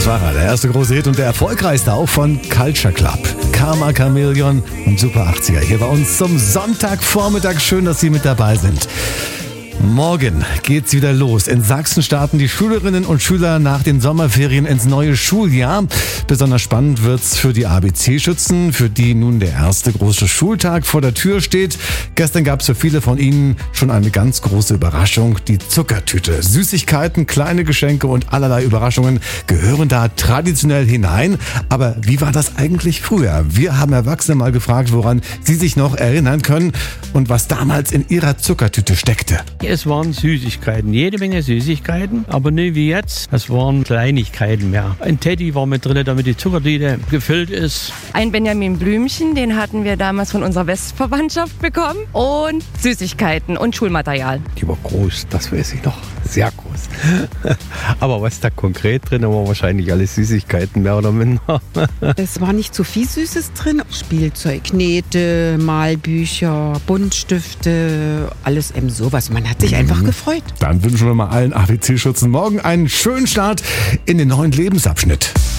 war er, der erste große Hit und der erfolgreichste auch von Culture Club. Karma Chameleon und Super 80er hier bei uns zum Sonntagvormittag. Schön, dass Sie mit dabei sind. Morgen geht's wieder los. In Sachsen starten die Schülerinnen und Schüler nach den Sommerferien ins neue Schuljahr. Besonders spannend wird's für die ABC-Schützen, für die nun der erste große Schultag vor der Tür steht. Gestern gab's für viele von ihnen schon eine ganz große Überraschung, die Zuckertüte. Süßigkeiten, kleine Geschenke und allerlei Überraschungen gehören da traditionell hinein. Aber wie war das eigentlich früher? Wir haben Erwachsene mal gefragt, woran sie sich noch erinnern können und was damals in ihrer Zuckertüte steckte. Es waren Süßigkeiten, jede Menge Süßigkeiten, aber nicht wie jetzt. Es waren Kleinigkeiten mehr. Ein Teddy war mit drin, damit die Zuckertüte gefüllt ist. Ein Benjamin Blümchen, den hatten wir damals von unserer Westverwandtschaft bekommen. Und Süßigkeiten und Schulmaterial. Die war groß, das weiß ich noch. Sehr groß. Aber was da konkret drin war, wahrscheinlich alle Süßigkeiten, mehr oder minder. Es war nicht so viel Süßes drin. Spielzeug, Knete, Malbücher, Buntstifte, alles eben sowas. Man hat sich einfach gefreut. Dann wünschen wir mal allen ABC-Schützen morgen einen schönen Start in den neuen Lebensabschnitt.